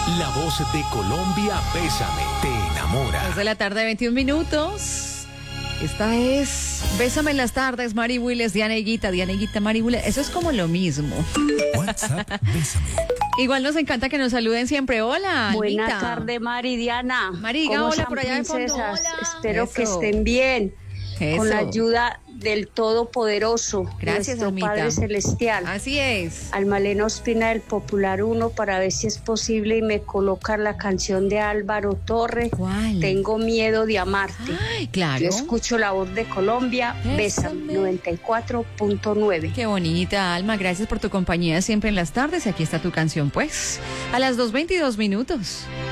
La voz de Colombia, Bésame, te enamora. 2 de la tarde, 21 minutos. Esta es Bésame en las tardes, Mari Willes, Diana Higuita, Mari Willes. Eso es como lo mismo. WhatsApp, Bésame. Igual nos encanta que nos saluden siempre. Hola, Buenas Almita. tardes, Mari, Diana. Mari, diga ¿Cómo hola están, por allá de fondo. princesas? Hola. Espero Eso. que estén bien. Eso. Con la ayuda del Todopoderoso, Gracias, nuestro Almita. Padre Celestial. Así es. Almalena Ospina del Popular 1 para ver si es posible y me colocar la canción de Álvaro Torres. ¿Cuál? Tengo miedo de amarte. Ay, claro. Yo escucho la voz de Colombia. Bésame. Bésame 94.9. Qué bonita, Alma. Gracias por tu compañía siempre en las tardes. Y aquí está tu canción, pues. A las 2:22 minutos.